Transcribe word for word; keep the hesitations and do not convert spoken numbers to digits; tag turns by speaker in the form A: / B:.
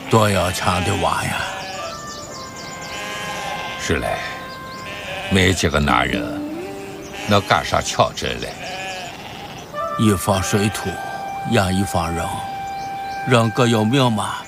A: 多要强的娃呀！
B: 是嘞，没几个男人能赶上乔真嘞。
A: 一方水土养一方人，人各有命嘛。